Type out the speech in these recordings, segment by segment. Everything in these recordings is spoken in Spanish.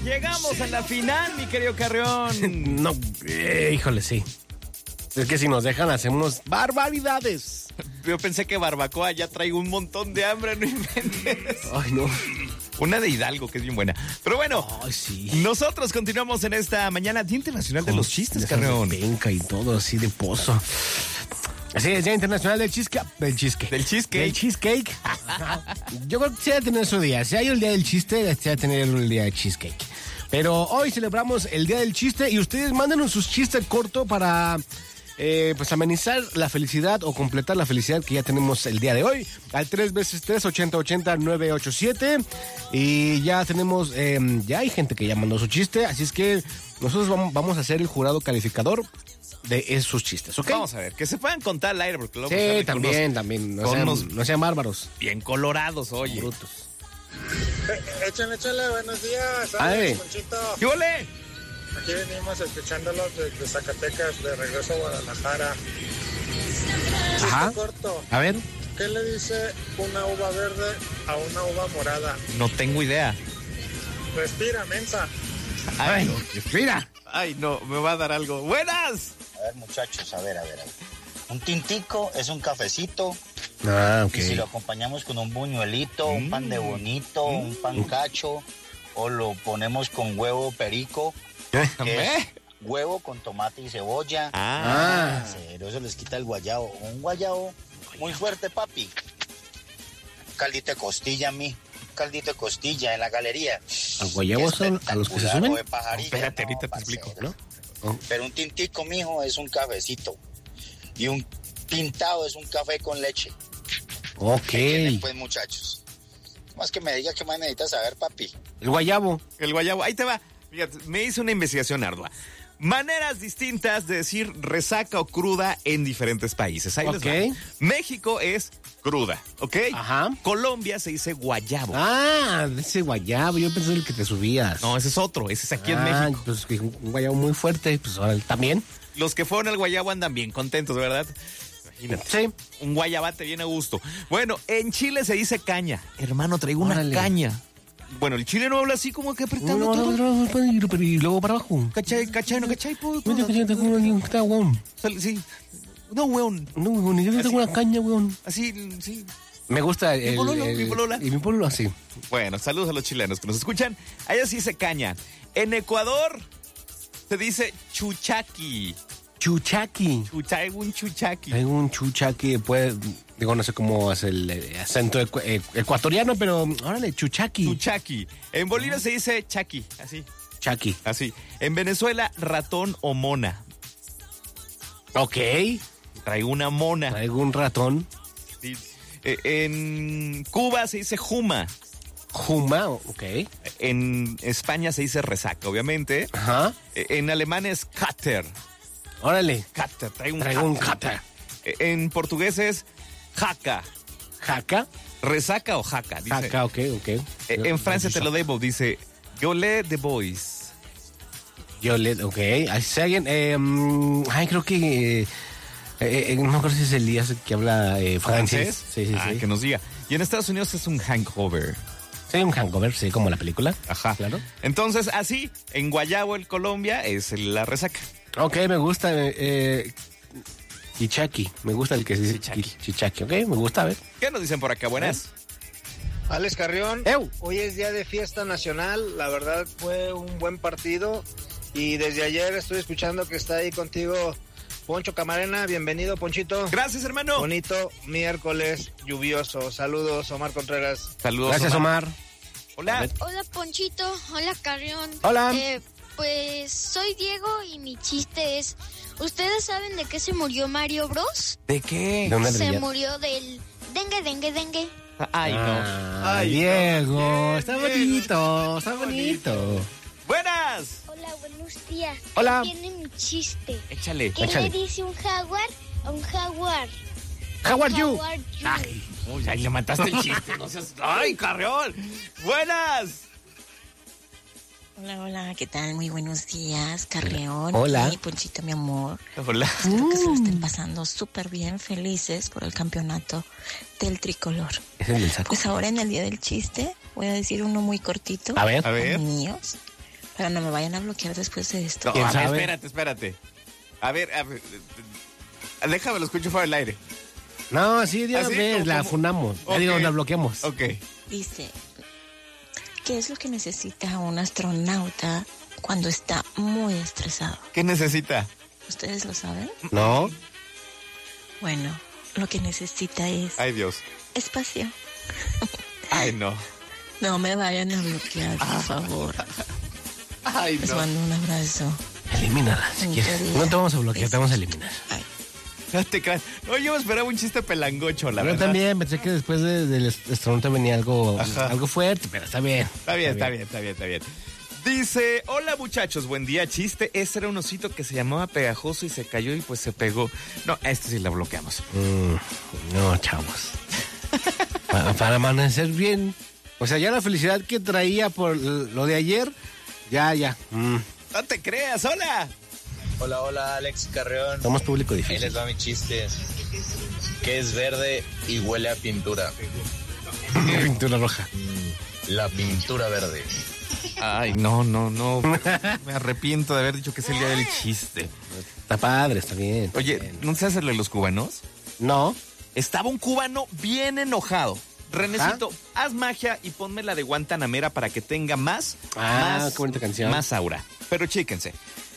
Llegamos a la final, mi querido Carrión. No, híjole, sí. Es que si nos dejan hacemos barbaridades. Yo pensé que barbacoa ya traigo un montón de hambre, no inventes. Ay, no. Una de Hidalgo, que es bien buena. Pero bueno, Ay, sí. nosotros continuamos en esta mañana, Día Internacional de los Chistes, Carrión. Penca y todo así de pozo. Así es, Día Internacional del Cheesecake. Del cheesecake. Del cheesecake. Yo creo que sí debe tener su día. Si hay el Día del Chiste, sí debe tener el Día del Cheesecake. Pero hoy celebramos el Día del Chiste y ustedes mándenos sus chistes cortos para... pues amenizar la felicidad o completar la felicidad que ya tenemos el día de hoy al 3x3 8080 987 y ya tenemos ya hay gente que ya mandó su chiste, así es que nosotros vamos a ser el jurado calificador de esos chistes, ¿ok? Vamos a ver, que se puedan contar al aire porque luego sí, también no sean bárbaros, bien colorados, oye, brutos. Échale, buenos días. Ay. Ponchito. ¿Qué ole? Aquí venimos escuchándolos de Zacatecas, de regreso a Guadalajara. Ajá. Chiste corto. A ver. ¿Qué le dice una uva verde a una uva morada? No tengo idea. Respira, mensa. Ay, no. Mira. Ay, no, me va a dar algo. ¡Buenas! A ver, muchachos, a ver. Un tintico es un cafecito. Ok. Y si lo acompañamos con un buñuelito, un pan de bonito, un pan cacho, o lo ponemos con huevo perico, que es huevo con tomate y cebolla. Pero eso les quita el guayabo. Un guayabo muy fuerte, papi. Caldito de costilla, caldito de costilla en la galería. ¿Los guayabos son a los que se suben? Espérate, ahorita te explico, ¿no? Pero un tintico, mijo, es un cafecito. Y un pintado es un café con leche. Ok. Pues, muchachos. Más que me diga qué más necesitas saber, papi. El guayabo. Ahí te va. Fíjate, me hice una investigación ardua. Maneras distintas de decir resaca o cruda en diferentes países. Ahí les va. México es cruda, ¿ok? Ajá. Colombia se dice guayabo. Ese guayabo, yo pensé el que te subías. No, ese es otro, ese es aquí en México. Pues un guayabo muy fuerte, pues ahora también. Los que fueron al guayabo andan bien contentos, ¿verdad? Imagínate. Sí. Un guayabate bien a gusto. Bueno, en Chile se dice caña. Hermano, traigo una caña. Bueno, el chileno habla así como que apretando todo. Pero y luego para abajo. ¿Cachai? ¿No cachai? Sí. No, weón. No, weón, yo tengo una caña, weón. Así, sí. Me gusta mi polola. Y mi polola, así. Bueno, saludos a los chilenos que nos escuchan. Allá sí dice caña. En Ecuador se dice chuchaqui. Traigo un chuchaqui. Pues, digo, no sé cómo es el acento ecuatoriano, pero órale, chuchaqui. Chuchaqui. En Bolivia se dice chaqui, así. Chaqui. Así. En Venezuela, ratón o mona. Ok. Traigo una mona. Traigo un ratón. Sí. En Cuba se dice juma. Juma, ok. En España se dice resaca, obviamente. Ajá. En alemán es Kater. Órale. Kater, traigo un Kater. En portugués es jaca. ¿Jaca? ¿Resaca o jaca? Dice. Jaca, ok. En Francia te lo debo, dice Gueule de Bois. Ok. Si alguien, creo que, no me acuerdo si es Elías que habla francés. Sí. Que nos diga. Y en Estados Unidos es un hangover. Sí, un hangover, sí, como la película. Ajá. Claro. Entonces, así, en Guayabo, en Colombia, es la resaca. Ok, me gusta. Chichaqui. Me gusta el que se dice chichaqui. Ok, me gusta, a ver. ¿Qué nos dicen por acá? Buenas. Alex Carrión, hoy es día de fiesta nacional. La verdad fue un buen partido. Y desde ayer estoy escuchando que está ahí contigo Poncho Camarena. Bienvenido, Ponchito. Gracias, hermano. Bonito miércoles lluvioso. Saludos, Omar Contreras. Saludos. Gracias, Omar. Hola. Hola, Ponchito. Hola, Carrión. Hola. Pues soy Diego y mi chiste es, ¿ustedes saben de qué se murió Mario Bros? ¿De qué? Se murió del dengue. Ay, no. Ay, Diego, no. Está bonito. Buenas. Hola, buenos días. Hola. Tiene mi chiste. Échale. ¿Qué le dice un jaguar a un jaguar? How are you? Ay, le mataste el chiste. No seas... Ay, Carrión. Buenas. Hola, ¿qué tal? Muy buenos días, Carrión. Hola. Y Ponchito, mi amor. Hola. Espero que se lo estén pasando súper bien, felices por el campeonato del tricolor. Es el del saco. Pues ahora en el día del chiste voy a decir uno muy cortito. A ver. Niños. Pero no me vayan a bloquear después de esto. No, a ver, espérate. A ver, déjame lo escucho fuera del aire. No, sí, de una vez, la funamos. Okay. Digo, la bloqueamos. Ok. Dice, ¿qué es lo que necesita un astronauta cuando está muy estresado? ¿Qué necesita? ¿Ustedes lo saben? No. Bueno, lo que necesita es... Ay, Dios. Espacio. Ay, no. No me vayan a bloquear, por favor. Ay, Les mando un abrazo. Elimínala, si quieres. No te vamos a bloquear, te vamos a eliminar. Ay. No te creas. No, yo me esperaba un chiste pelangocho, la verdad. Yo también pensé que después del astronauta venía algo fuerte, pero está bien. Está bien. Dice, hola muchachos, buen día, chiste. Ese era un osito que se llamaba Pegajoso y se cayó y pues se pegó. No, a este sí la bloqueamos. No, chavos. para amanecer bien. O sea, ya la felicidad que traía por lo de ayer, ya. No te creas, hola. Hola, Alex Carrión. Somos público difícil. Ahí les va mi chiste. Que es verde y huele a pintura. Pintura roja. La pintura verde. Ay, no. Me arrepiento de haber dicho que es el día del chiste. Está padre, está bien. Oye, ¿no sé hacerle los cubanos? No. Estaba un cubano bien enojado. Renecito, haz magia y ponme la de Guantanamera para que tenga más qué bonita canción. Más aura. Pero chéquense.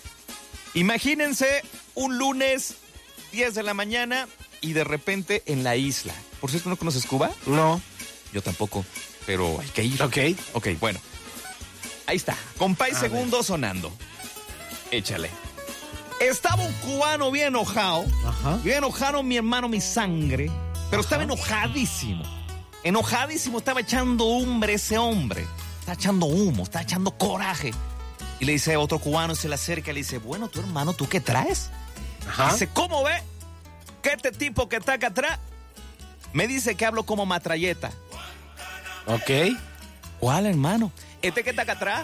Imagínense un lunes 10 de la mañana y de repente en la isla. Por cierto, ¿no conoces Cuba? No. Yo tampoco, pero hay que ir. Ok, bueno. Ahí está, Compay Segundo sonando. Échale. Estaba un cubano bien enojado. Bien enojado mi hermano, mi sangre. Pero estaba enojadísimo. Estaba echando humbre ese hombre. Está echando humo, está echando coraje. Y le dice a otro cubano, se le acerca y le dice, bueno, tu hermano, ¿tú qué traes? Dice, ¿cómo ve? Que este tipo que está acá atrás me dice que hablo como matralleta. Ok. ¿Cuál, hermano? ¿Este que está acá atrás?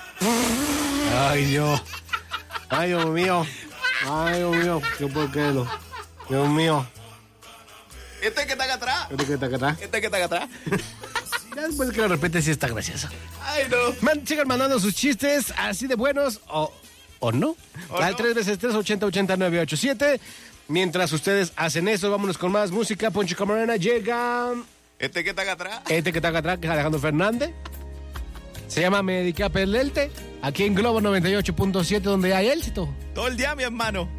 Ay, Dios. Ay, Dios mío. ¿Qué por qué lo? Dios mío. ¿Este que está acá atrás? ¿Este que está acá atrás? Ya después que lo repite, sí está gracioso. Ay, no. Sigan mandando sus chistes así de buenos o no. Al 3x3-80-80-987. Mientras ustedes hacen eso, vámonos con más música. Poncho Camarena llega. ¿Este que está acá atrás? Que es Alejandro Fernández. Se llama Me dediqué a perderte. Aquí en Globo 98.7, donde hay éxito. Todo el día, mi hermano.